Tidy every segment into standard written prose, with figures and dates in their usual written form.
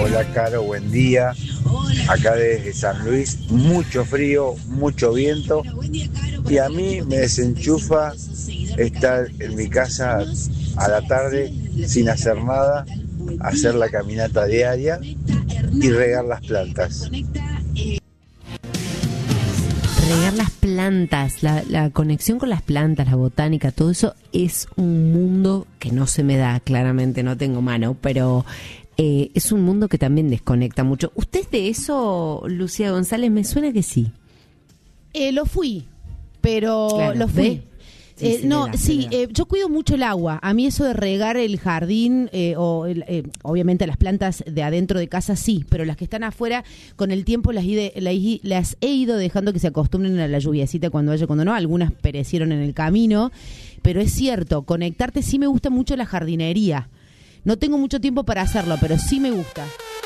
Hola, Caro, buen día. Acá desde San Luis, mucho frío, mucho viento. Y a mí me desenchufa estar en mi casa a la tarde sin hacer nada, hacer la caminata diaria y regar las plantas. Regar las plantas, la conexión con las plantas, la botánica, todo eso es un mundo que no se me da, claramente no tengo mano, pero es un mundo que también desconecta mucho. ¿Usted de eso, Lucía González? Me suena que sí. Lo fui, pero claro, lo fui. Sí, yo cuido mucho el agua. A mí eso de regar el jardín, obviamente las plantas de adentro de casa sí, pero las que están afuera, con el tiempo las he ido dejando que se acostumbren a la lluviacita cuando haya, cuando no. Algunas perecieron en el camino, pero es cierto, conectarte, sí me gusta mucho la jardinería. No tengo mucho tiempo para hacerlo, pero sí me gusta.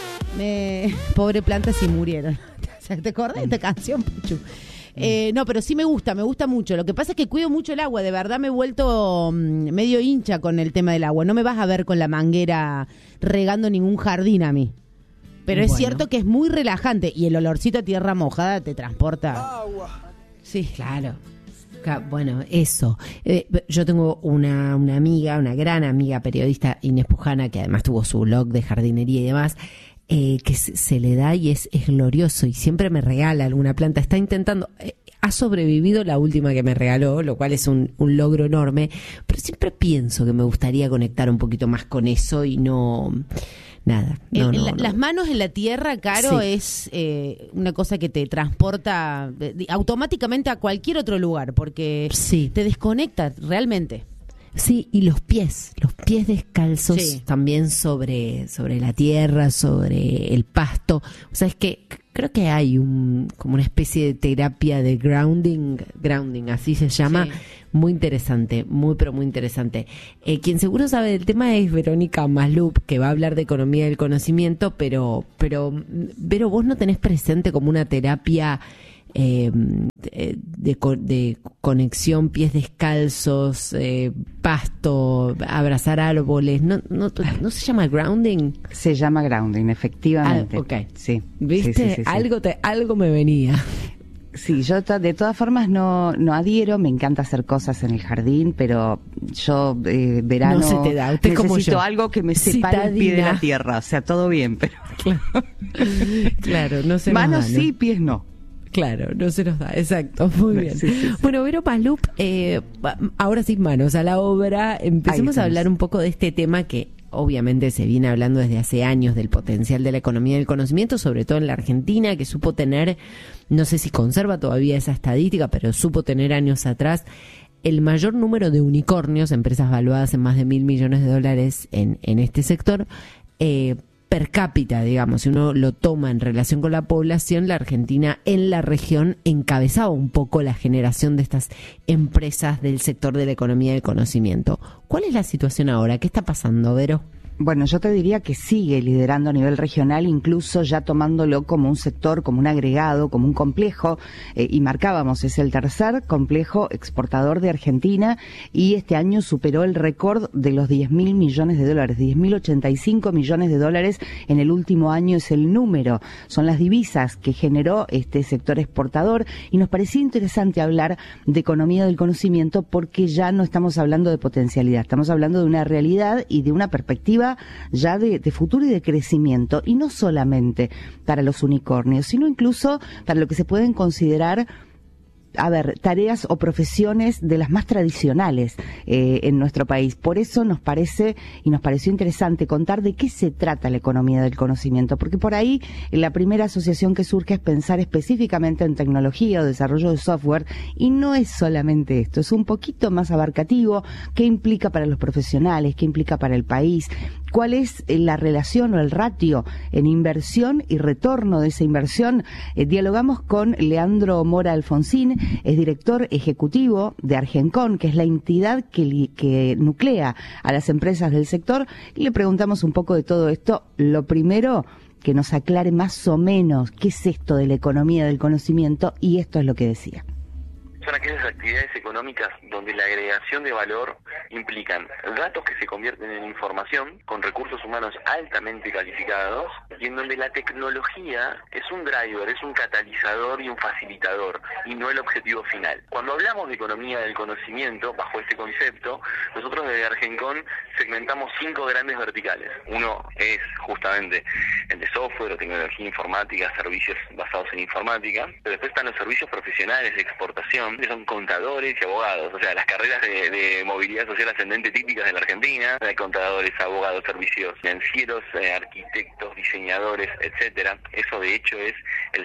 Pobre plantas si murieron. ¿Te acordás de esta canción, Puchu? No, pero sí me gusta mucho. Lo que pasa es que cuido mucho el agua, de verdad me he vuelto medio hincha con el tema del agua. No me vas a ver con la manguera regando ningún jardín a mí. Pero es cierto que es muy relajante y el olorcito a tierra mojada te transporta. Agua. Sí, claro. Bueno, eso. Yo tengo una amiga, una gran amiga periodista, Inés Pujana, que además tuvo su blog de jardinería y demás, que se le da y es glorioso y siempre me regala alguna planta. Está intentando, ha sobrevivido la última que me regaló, lo cual es un logro enorme, pero siempre pienso que me gustaría conectar un poquito más con eso y nada. Las manos en la tierra, Caro, sí. Es una cosa que te transporta automáticamente a cualquier otro lugar, porque sí, te desconecta realmente. Sí, y los pies descalzos, sí, también sobre la tierra, sobre el pasto. O sea, es que creo que hay como una especie de terapia de grounding, así se llama, sí, muy interesante, pero muy interesante. Quien seguro sabe del tema es Verónica Maslup, que va a hablar de economía del conocimiento, pero Vero, vos no tenés presente como una terapia de conexión, pies descalzos, pasto, abrazar árboles, no se llama grounding. Se llama grounding, efectivamente. Okay. Sí. ¿Viste? Sí. Algo me venía. Sí, yo de todas formas no adhiero, me encanta hacer cosas en el jardín, pero yo verano no se te da. Usted necesito como yo, algo que me separe el pie de la tierra, o sea, todo bien, pero claro, no se manos nos da, ¿no? Sí, pies no. Claro, no se nos da, exacto, muy bien. Sí. Bueno, Vero Maslup, ahora sí, manos a la obra, empecemos a hablar un poco de este tema que obviamente se viene hablando desde hace años, del potencial de la economía del conocimiento, sobre todo en la Argentina, que supo tener, no sé si conserva todavía esa estadística, pero supo tener años atrás el mayor número de unicornios, empresas valuadas en más de $1.000 millones en este sector, per cápita, digamos, si uno lo toma en relación con la población, la Argentina en la región encabezaba un poco la generación de estas empresas del sector de la economía del conocimiento. ¿Cuál es la situación ahora? ¿Qué está pasando, Vero? Bueno, yo te diría que sigue liderando a nivel regional, incluso ya tomándolo como un sector, como un agregado, como un complejo, y marcábamos, es el tercer complejo exportador de Argentina, y este año superó el récord de los $10.000 millones, $10.085 millones en el último año es el número, son las divisas que generó este sector exportador, y nos parecía interesante hablar de economía del conocimiento porque ya no estamos hablando de potencialidad, estamos hablando de una realidad y de una perspectiva ya de futuro y de crecimiento, y no solamente para los unicornios, sino incluso para lo que se pueden considerar tareas o profesiones de las más tradicionales en nuestro país. Por eso nos pareció interesante contar de qué se trata la economía del conocimiento, porque por ahí la primera asociación que surge es pensar específicamente en tecnología o desarrollo de software, y no es solamente esto, es un poquito más abarcativo. ¿Qué implica para los profesionales? ¿Qué implica para el país? ¿Cuál es la relación o el ratio en inversión y retorno de esa inversión? Dialogamos con Leandro Mora Alfonsín, es director ejecutivo de Argencon, que es la entidad que nuclea a las empresas del sector, y le preguntamos un poco de todo esto. Lo primero, que nos aclare más o menos qué es esto de la economía del conocimiento, y esto es lo que decía. Son aquellas aquellas actividades económicas donde la agregación de valor implican datos que se convierten en información con recursos humanos altamente calificados y en donde la tecnología es un driver, es un catalizador y un facilitador y no el objetivo final. Cuando hablamos de economía del conocimiento, bajo este concepto, nosotros desde Argencon segmentamos 5 grandes verticales. Uno es justamente el de software o tecnología informática, servicios basados en informática, pero después están los servicios profesionales de exportación, que son contadores y abogados, o sea, las carreras de movilidad social ascendente típicas de la Argentina, hay contadores, abogados, servicios financieros, arquitectos, diseñadores, etcétera. Eso de hecho es el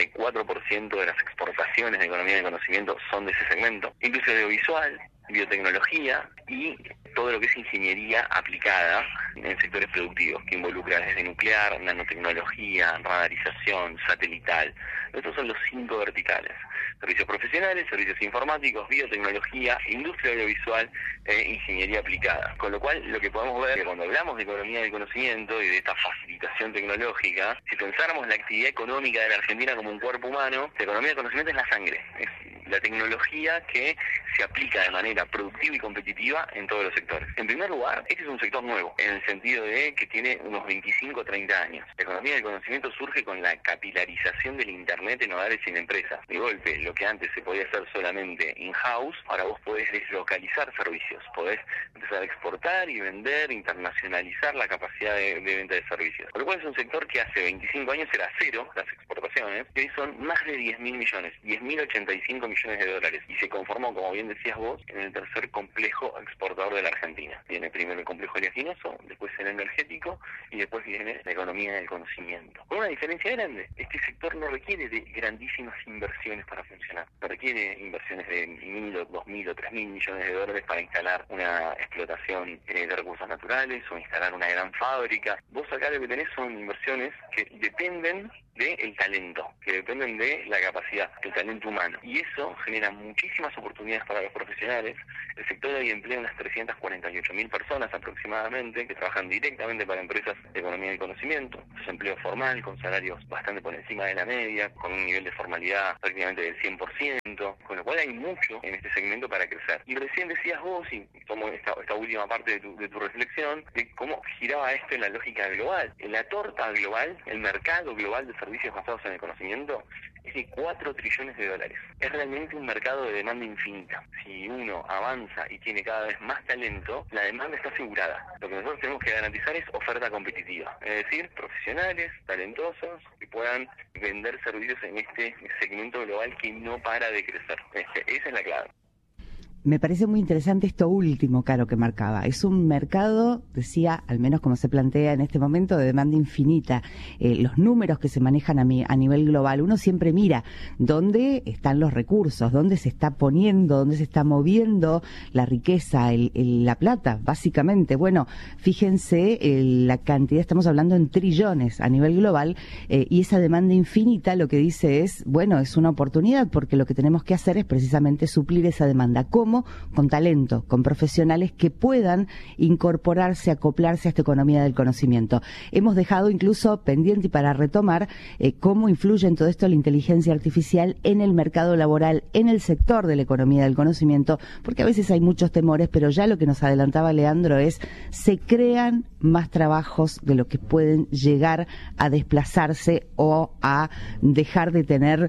64% de las exportaciones de economía del conocimiento son de ese segmento. Industria audiovisual, biotecnología y todo lo que es ingeniería aplicada en sectores productivos, que involucra desde nuclear, nanotecnología, radarización, satelital. Estos son los 5 verticales: servicios profesionales, servicios informáticos, biotecnología, industria audiovisual e ingeniería aplicada. Con lo cual, lo que podemos ver es que cuando hablamos de economía del conocimiento y de esta facilitación tecnológica, si pensáramos la actividad económica de la Argentina como un cuerpo humano, la economía del conocimiento es la sangre, es la tecnología que se aplica de manera productiva y competitiva en todos los sectores. En primer lugar, este es un sector nuevo, en el sentido de que tiene unos 25 o 30 años. La economía del conocimiento surge con la capilarización del Internet en hogares y en empresas. De golpe, lo que antes se podía hacer solamente in-house, ahora vos podés deslocalizar servicios, podés empezar a exportar y vender, internacionalizar la capacidad de venta de servicios. Por lo cual es un sector que hace 25 años era cero, las exportaciones, y hoy son más de 10.000 millones, 10.085 millones de dólares, y se conformó, como bien decías vos, en el tercer complejo exportador de la Argentina. Viene primero el complejo oleaginoso, después el energético y después viene la economía del conocimiento. Con una diferencia grande, este sector no requiere de grandísimas inversiones para funcionar, no requiere inversiones de 1.000 o 2.000 o 3.000 millones de dólares para instalar una explotación de recursos naturales o instalar una gran fábrica. Vos acá lo que tenés son inversiones que dependen del talento, que dependen de la capacidad, del talento humano. Y eso genera muchísimas oportunidades para los profesionales. El sector de hoy emplea unas 348.000 personas aproximadamente que trabajan directamente para empresas de economía del conocimiento. Es empleo formal, con salarios bastante por encima de la media, con un nivel de formalidad prácticamente del 100%, con lo cual hay mucho en este segmento para crecer. Y recién decías vos, y tomo esta última parte de tu reflexión, de cómo giraba esto en la lógica global. En la torta global, el mercado global de servicios basados en el conocimiento es de 4 trillones de dólares. Es realmente un mercado de demanda infinita. Si uno avanza y tiene cada vez más talento, la demanda está asegurada. Lo que nosotros tenemos que garantizar es oferta competitiva, es decir, profesionales, talentosos, que puedan vender servicios en este segmento global que no para de crecer. Esa es la clave. Me parece muy interesante esto último, Caro, que marcaba. Es un mercado, decía, al menos como se plantea en este momento, de demanda infinita. Los números que se manejan a nivel global, uno siempre mira dónde están los recursos, dónde se está poniendo, dónde se está moviendo la riqueza, la plata, básicamente. Bueno, fíjense la cantidad, estamos hablando en trillones a nivel global, y esa demanda infinita lo que dice es, bueno, es una oportunidad, porque lo que tenemos que hacer es precisamente suplir esa demanda. ¿Cómo? Con talento, con profesionales que puedan incorporarse, acoplarse a esta economía del conocimiento. Hemos dejado incluso pendiente y para retomar cómo influye en todo esto la inteligencia artificial en el mercado laboral, en el sector de la economía del conocimiento, porque a veces hay muchos temores, pero ya lo que nos adelantaba Leandro es, se crean más trabajos de lo que pueden llegar a desplazarse o a dejar de tener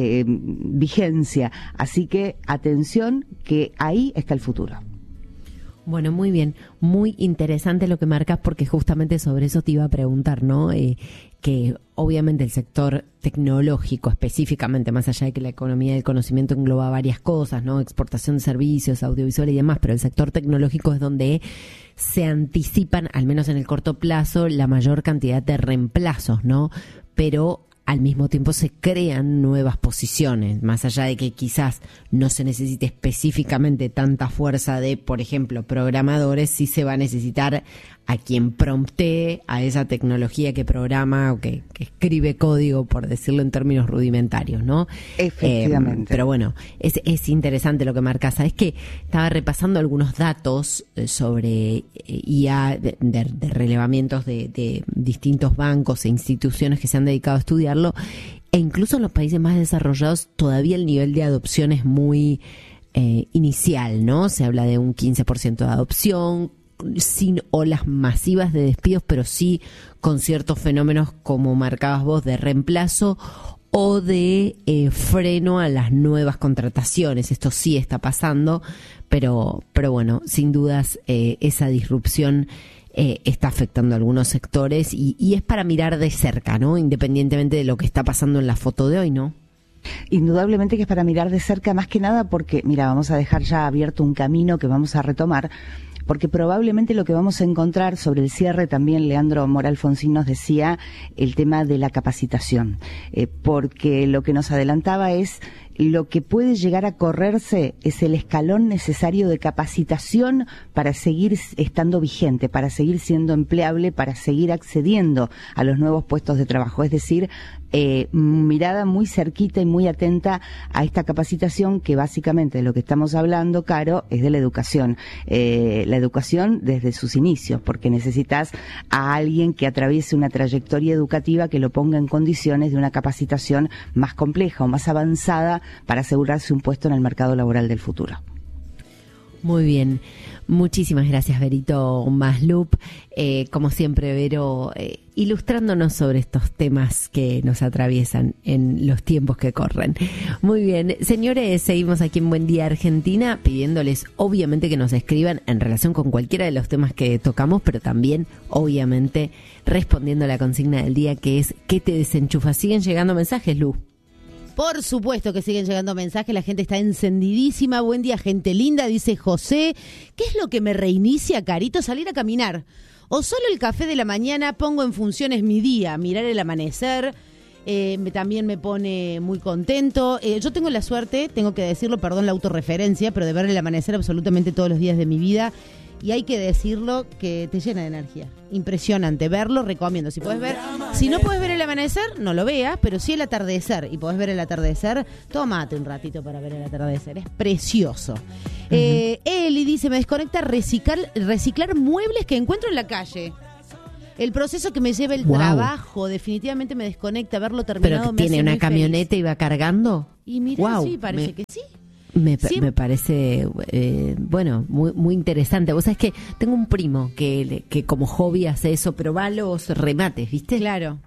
vigencia. Así que atención, que ahí está el futuro. Bueno, muy bien, muy interesante lo que marcas, porque justamente sobre eso te iba a preguntar, ¿no? Que obviamente el sector tecnológico específicamente, más allá de que la economía del conocimiento engloba varias cosas, ¿no? Exportación de servicios, audiovisual y demás, pero el sector tecnológico es donde se anticipan, al menos en el corto plazo, la mayor cantidad de reemplazos, ¿no? Pero al mismo tiempo se crean nuevas posiciones, más allá de que quizás no se necesite específicamente tanta fuerza de, por ejemplo, programadores, sí se va a necesitar a quien promptee a esa tecnología que programa o que escribe código, por decirlo en términos rudimentarios, ¿no? Efectivamente. Pero bueno, es interesante lo que marcas. Sabes que estaba repasando algunos datos sobre IA, de relevamientos de distintos bancos e instituciones que se han dedicado a estudiarlo. e incluso en los países más desarrollados todavía el nivel de adopción es muy inicial, ¿no? Se habla de un 15% de adopción, sin olas masivas de despidos, pero sí con ciertos fenómenos, como marcabas vos, de reemplazo o de freno a las nuevas contrataciones. Esto sí está pasando, pero bueno, sin dudas esa disrupción está afectando a algunos sectores y es para mirar de cerca, ¿no? Independientemente de lo que está pasando en la foto de hoy, ¿no? Indudablemente que es para mirar de cerca, más que nada porque, mira, vamos a dejar ya abierto un camino que vamos a retomar, porque probablemente lo que vamos a encontrar sobre el cierre, también Leandro Moralfonsín nos decía, el tema de la capacitación, porque lo que nos adelantaba es lo que puede llegar a correrse es el escalón necesario de capacitación para seguir estando vigente, para seguir siendo empleable, para seguir accediendo a los nuevos puestos de trabajo. Es decir, mirada muy cerquita y muy atenta a esta capacitación, que básicamente de lo que estamos hablando, Caro, es de la educación. La educación desde sus inicios, porque necesitas a alguien que atraviese una trayectoria educativa que lo ponga en condiciones de una capacitación más compleja o más avanzada para asegurarse un puesto en el mercado laboral del futuro. Muy bien, muchísimas gracias, Verito Maslup. Como siempre, Vero, ilustrándonos sobre estos temas que nos atraviesan en los tiempos que corren. Muy bien, señores, seguimos aquí en Buen Día Argentina, pidiéndoles obviamente que nos escriban en relación con cualquiera de los temas que tocamos, pero también obviamente respondiendo a la consigna del día, que es ¿qué te desenchufa? Siguen llegando mensajes, Lu. Por supuesto que siguen llegando mensajes, la gente está encendidísima. Buen día, gente linda, dice José. ¿Qué es lo que me reinicia, Carito? Salir a caminar. O solo el café de la mañana pongo en funciones mi día, mirar el amanecer. También me pone muy contento. Yo tengo la suerte, tengo que decirlo, perdón la autorreferencia, pero de ver el amanecer absolutamente todos los días de mi vida. Y hay que decirlo que te llena de energía. Impresionante. Verlo, recomiendo. Si puedes ver, si no puedes ver el amanecer, no lo veas, pero sí el atardecer. Y podés ver el atardecer, tómate un ratito para ver el atardecer. Es precioso. Eli dice, me desconecta reciclar muebles que encuentro en la calle. El proceso que me lleva el trabajo definitivamente me desconecta. Verlo terminado. ¿Pero que tiene una camioneta y va cargando? Y mira, sí, parece que sí. Me parece, bueno, muy interesante. Vos sabés que tengo un primo que como hobby hace eso, pero va a los remates, ¿viste? Claro,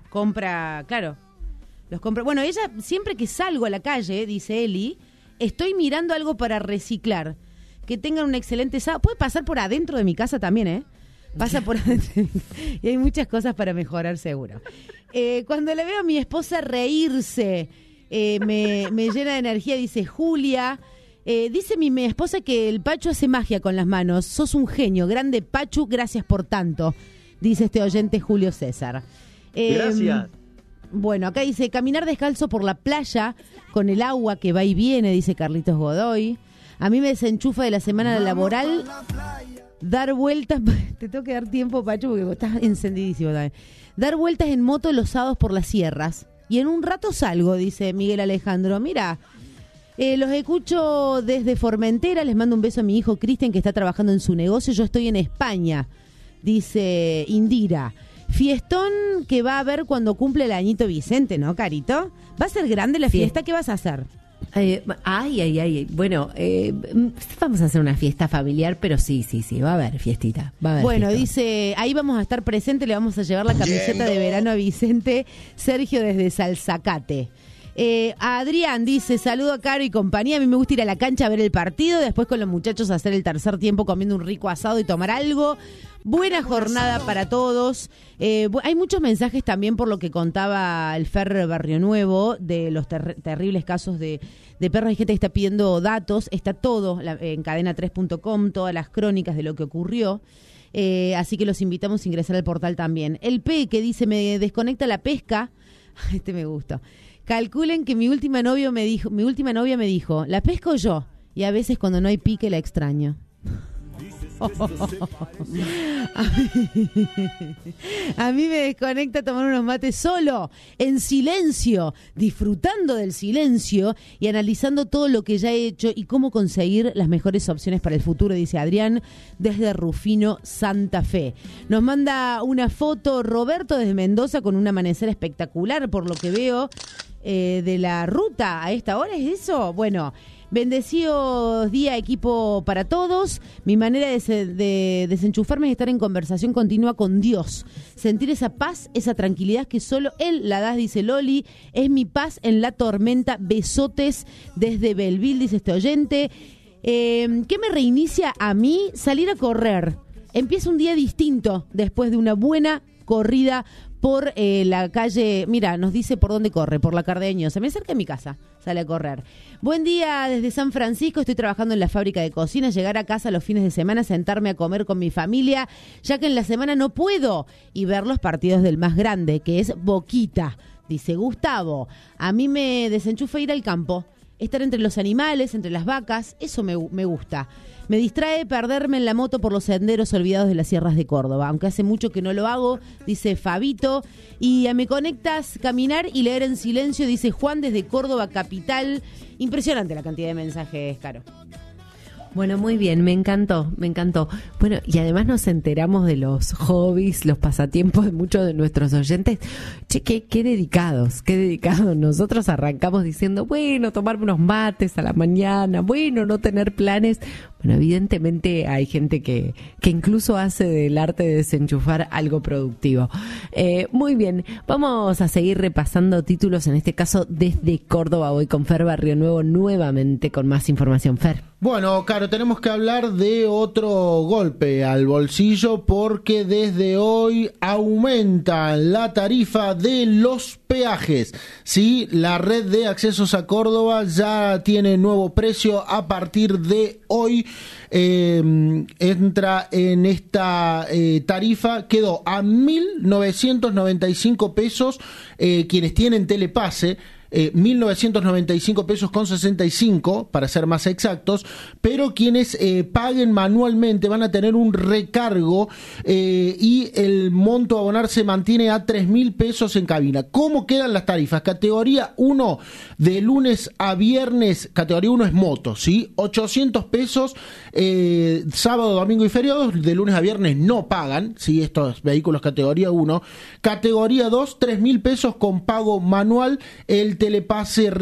los compra. Bueno, ella, siempre que salgo a la calle, dice Eli, estoy mirando algo para reciclar. Que tengan un excelente sábado. Puede pasar por adentro de mi casa también, ¿eh? Pasa por adentro. Y hay muchas cosas para mejorar, seguro. Cuando le veo a mi esposa reírse, me llena de energía, dice Julia. Dice mi esposa que el Pachu hace magia con las manos. Sos un genio, grande Pachu, gracias por tanto, dice este oyente Julio César. Gracias. Bueno, acá dice, caminar descalzo por la playa con el agua que va y viene, dice Carlitos Godoy. A mí me desenchufa de la semana laboral dar vueltas, te tengo que dar tiempo, Pachu, porque estás encendidísimo también. Dar vueltas en moto los sábados por las sierras. Y en un rato salgo, dice Miguel Alejandro. Mira, los escucho desde Formentera. Les mando un beso a mi hijo Cristian, que está trabajando en su negocio. Yo estoy en España, dice Indira. Fiestón que va a haber cuando cumple el añito Vicente, ¿no, Carito? ¿Va a ser grande la fiesta? ¿Qué vas a hacer? Bueno, vamos a hacer una fiesta familiar, pero sí, va a haber fiestita. Bueno, fiesta. Dice, ahí vamos a estar presentes, le vamos a llevar la camiseta de verano a Vicente. Sergio desde Salzacate. Adrián dice, saludo a Caro y compañía, a mí me gusta ir a la cancha a ver el partido, después con los muchachos hacer el tercer tiempo comiendo un rico asado y tomar algo. Buena jornada para todos. Hay muchos mensajes también por lo que contaba el Fer Barrio Nuevo de los terribles casos de perros. Hay gente que está pidiendo datos, está todo en cadena3.com, todas las crónicas de lo que ocurrió. Así que los invitamos a ingresar al portal también. El P que dice, me desconecta la pesca. Este me gusta. Calculen que mi última novia me dijo, la pesco yo, y a veces cuando no hay pique la extraño. A mí me desconecta tomar unos mates solo, en silencio, disfrutando del silencio y analizando todo lo que ya he hecho y cómo conseguir las mejores opciones para el futuro, dice Adrián desde Rufino, Santa Fe. Nos manda una foto Roberto desde Mendoza con un amanecer espectacular, por lo que veo. de la ruta a esta hora, ¿es eso? Bueno, bendecidos día, equipo, para todos. Mi manera de desenchufarme es estar en conversación continua con Dios. Sentir esa paz, esa tranquilidad que solo Él la da, dice Loli. Es mi paz en la tormenta. Besotes desde Belleville, dice este oyente. ¿Qué me reinicia a mí? Salir a correr. Empieza un día distinto después de una buena corrida por la calle. Mira, nos dice por dónde corre, por la Cardeño. Se me acerca a mi casa, sale a correr. Buen día desde San Francisco, estoy trabajando en la fábrica de cocina. Llegar a casa los fines de semana, sentarme a comer con mi familia, ya que en la semana no puedo, y ver los partidos del más grande, que es Boquita, dice Gustavo. A mí me desenchufa ir al campo, estar entre los animales, entre las vacas, eso me gusta. Me distrae perderme en la moto por los senderos olvidados de las sierras de Córdoba, aunque hace mucho que no lo hago, dice Fabito. Y me conectas caminar y leer en silencio, dice Juan desde Córdoba capital. Impresionante la cantidad de mensajes, Caro. Bueno, muy bien, me encantó. Bueno, y además nos enteramos de los hobbies, los pasatiempos de muchos de nuestros oyentes. Che, qué dedicados. Nosotros arrancamos diciendo, bueno, tomarme unos mates a la mañana, bueno, no tener planes. Bueno, evidentemente hay gente que incluso hace del arte de desenchufar algo productivo. Muy bien, vamos a seguir repasando títulos, en este caso desde Córdoba. Voy con Fer Barrio Nuevo nuevamente con más información. Fer. Bueno, Caro, tenemos que hablar de otro golpe al bolsillo porque desde hoy aumenta la tarifa de los peajes. Sí, la red de accesos a Córdoba ya tiene nuevo precio a partir de hoy. Entra en esta tarifa, quedó a 1.995 pesos quienes tienen telepase. 1.995 pesos con 65 para ser más exactos, pero quienes paguen manualmente van a tener un recargo y el monto a abonar se mantiene a 3.000 pesos en cabina. ¿Cómo quedan las tarifas? Categoría 1 de lunes a viernes, categoría 1 es moto, ¿sí? 800 pesos, sábado, domingo y feriados, de lunes a viernes no pagan, ¿sí? Estos vehículos categoría 1. Categoría 2, 3.000 pesos con pago manual, el telepase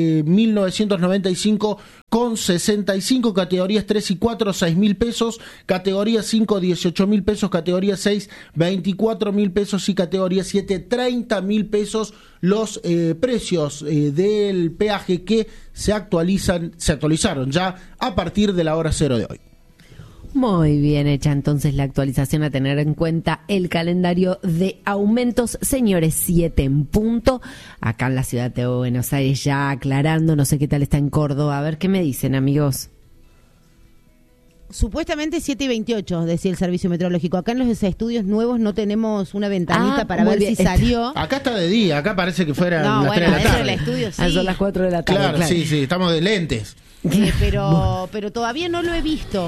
1.995 con 65, categorías 3 y 4, 6.000 pesos, categoría 5, 18.000 pesos, categoría 6, 24.000 pesos y categoría 7, 30.000 pesos los precios del peaje que se actualizaron ya a partir de la hora 0 de hoy. Muy bien hecha entonces la actualización, a tener en cuenta el calendario de aumentos. Señores, 7 en punto, acá en la ciudad de Buenos Aires ya aclarando, no sé qué tal está en Córdoba, a ver qué me dicen, amigos. Supuestamente 7:28, decía el servicio meteorológico. Acá en los estudios nuevos no tenemos una ventanita para ver si salió. Acá está de día, acá parece que fuera las 3 de la tarde. Del estudio, sí. Son las 4 de la tarde. Claro, sí, estamos de lentes. Pero todavía no lo he visto.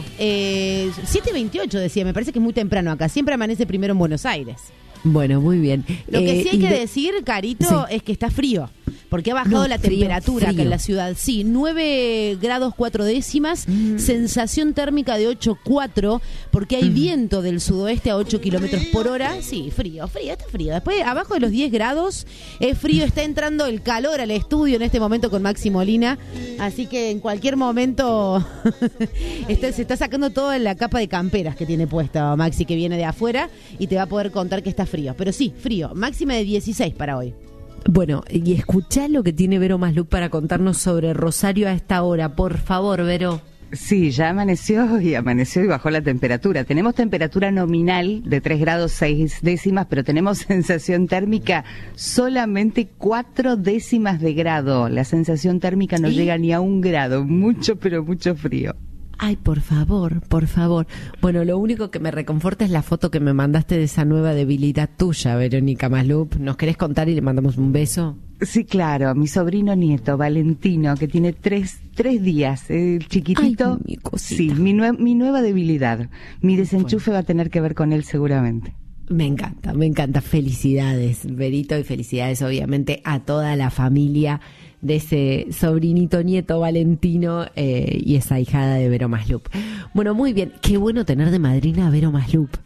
7:28 decía, me parece que es muy temprano acá. Siempre amanece primero en Buenos Aires. Bueno, muy bien. Lo que sí hay que decir, Carito, es que está frío. Porque ha bajado la temperatura acá en la ciudad. Sí, 9 grados 4 décimas, sensación térmica de 8,4, porque hay viento del sudoeste a 8 kilómetros por hora. Sí, frío, está frío. Después, abajo de los 10 grados, es frío. Está entrando el calor al estudio en este momento con Maxi Molina. Así que en cualquier momento se está sacando toda la capa de camperas que tiene puesta Maxi, que viene de afuera, y te va a poder contar que está frío. Pero sí, frío. Máxima de 16 para hoy. Bueno, y escuchá lo que tiene Vero Maslup para contarnos sobre Rosario a esta hora. Por favor, Vero. Sí, ya amaneció y bajó la temperatura. Tenemos temperatura nominal de 3 grados 6 décimas, pero tenemos sensación térmica solamente 4 décimas de grado. La sensación térmica no llega ni a 1 grado. Mucho, pero mucho frío. Ay, por favor. Bueno, lo único que me reconforta es la foto que me mandaste de esa nueva debilidad tuya, Verónica Maslup. ¿Nos querés contar y le mandamos un beso? Sí, claro. Mi sobrino nieto, Valentino, que tiene 3 días, chiquitito. Ay, mi cosita. Sí, mi nueva debilidad. Mi desenchufe va a tener que ver con él seguramente. Me encanta. Felicidades, Verito, y felicidades obviamente a toda la familia de ese sobrinito nieto Valentino y esa hijada de Vero Maslup. Bueno, muy bien, qué bueno tener de madrina a Vero Maslup.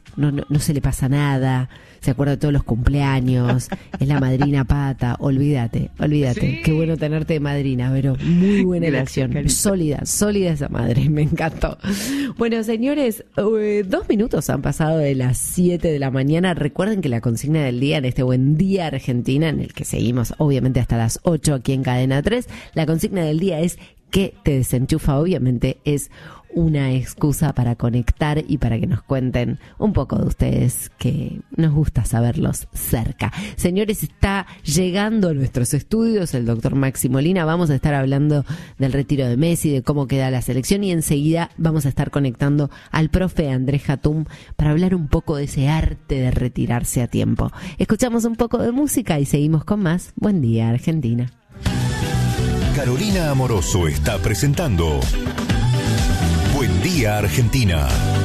no se le pasa nada, se acuerda de todos los cumpleaños, es la madrina pata, olvídate, sí. Qué bueno tenerte de madrina, pero muy buena elección, sólida esa madre, me encantó. Bueno, señores, 2 minutos han pasado de las 7 de la mañana. Recuerden que la consigna del día en este Buen Día Argentina, en el que seguimos obviamente hasta las 8 aquí en Cadena 3, la consigna del día es ¿qué te desenchufa? Obviamente es una excusa para conectar y para que nos cuenten un poco de ustedes, que nos gusta saberlos cerca. Señores, está llegando a nuestros estudios el doctor Maxi Molina. Vamos a estar hablando del retiro de Messi, de cómo queda la selección, y enseguida vamos a estar conectando al profe Andrés Hatum para hablar un poco de ese arte de retirarse a tiempo. Escuchamos un poco de música y seguimos con más Buen Día Argentina. Carolina Amoroso está presentando Buen Día Argentina.